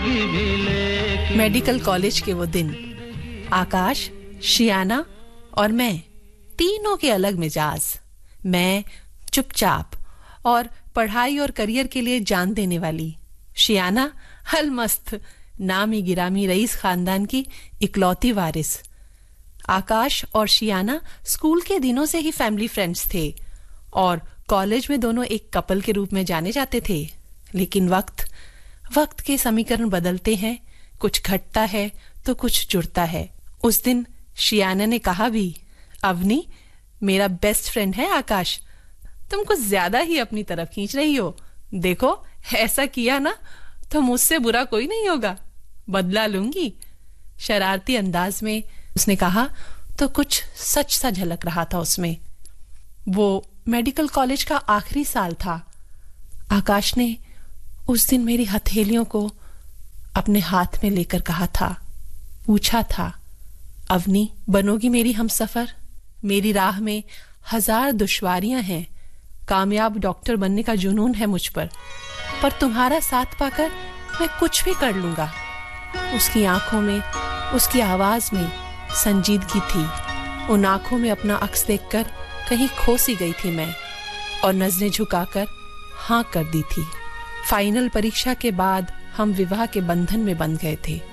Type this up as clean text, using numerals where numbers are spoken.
Medical college के वो दिन, आकाश, शियाना और मैं, तीनों के अलग मिजाज। मैं चुपचाप और पढ़ाई और करियर के लिए जान देने वाली, शियाना हलमस्त, नामी गिरामी रईस खानदान की इकलौती वारिस। आकाश और शियाना स्कूल के दिनों से ही फैमिली फ्रेंड्स थे और कॉलेज में दोनों एक कपल के रूप में जाने जाते थे। लेकिन वक्त के समीकरण बदलते हैं, कुछ घटता है तो कुछ जुड़ता है। उस दिन शियाना ने कहा भी, अवनी, मेरा बेस्ट फ्रेंड है आकाश, तुम कुछ ज्यादा ही अपनी तरफ खींच रही हो। देखो, ऐसा किया ना तो मुझसे बुरा कोई नहीं होगा, बदला लूंगी। शरारती अंदाज में उसने कहा तो कुछ सच सा झलक रहा था उसमें। वो मेडिकल कॉलेज का आखिरी साल था। आकाश ने उस दिन मेरी हथेलियों को अपने हाथ में लेकर कहा था, पूछा था, अवनी, बनोगी मेरी हमसफर? मेरी राह में 1000 दुश्वारियां हैं, कामयाब डॉक्टर बनने का जुनून है मुझ पर तुम्हारा साथ पाकर मैं कुछ भी कर लूंगा। उसकी आंखों में, उसकी आवाज में संजीदगी थी। उन आंखों में अपना अक्स देखकर कहीं खो सी गई थी मैं और नजरें झुकाकर हाँ कर दी थी। फाइनल परीक्षा के बाद हम विवाह के बंधन में बंध गए थे।